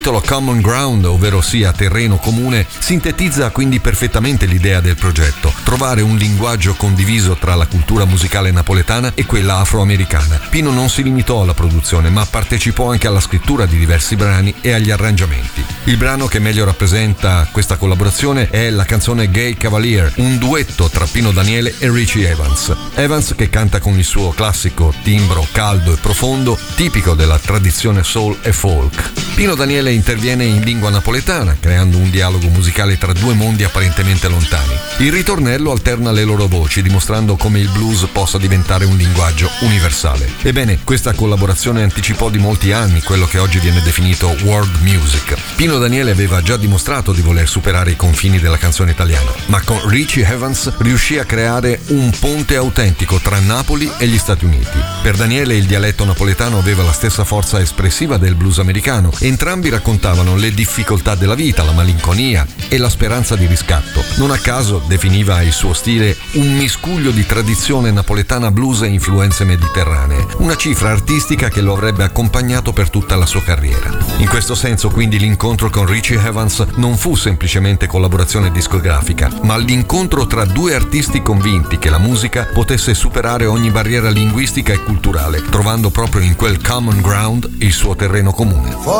Il titolo Common Ground, ovvero sia terreno comune, sintetizza quindi perfettamente l'idea del progetto: trovare un linguaggio condiviso tra la cultura musicale napoletana e quella afroamericana. Pino non si limitò alla produzione, ma partecipò anche alla scrittura di diversi brani e agli arrangiamenti. Il brano che meglio rappresenta questa collaborazione è la canzone Gay Cavalier, un duetto tra Pino Daniele e Richie Evans. Evans che canta con il suo classico timbro caldo e profondo, tipico della tradizione soul e folk. Pino Daniele interviene in lingua napoletana, creando un dialogo musicale tra due mondi apparentemente lontani. Il ritornello alterna le loro voci, dimostrando come il blues possa diventare un linguaggio universale. Ebbene, questa collaborazione anticipò di molti anni quello che oggi viene definito world music. Pino Daniele aveva già dimostrato di voler superare i confini della canzone italiana, ma con Richie Evans riuscì a creare un ponte autentico tra Napoli e gli Stati Uniti. Per Daniele il dialetto napoletano aveva la stessa forza espressiva del blues americano. Entrambi raccontavano le difficoltà della vita, la malinconia e la speranza di riscatto. Non a caso definiva il suo stile un miscuglio di tradizione napoletana blues e influenze mediterranee, una cifra artistica che lo avrebbe accompagnato per tutta la sua carriera. In questo senso quindi l'incontro con Richie Evans non fu semplicemente collaborazione discografica, ma l'incontro tra due artisti convinti che la musica potesse superare ogni barriera linguistica e culturale, trovando proprio in quel common ground il suo terreno comune.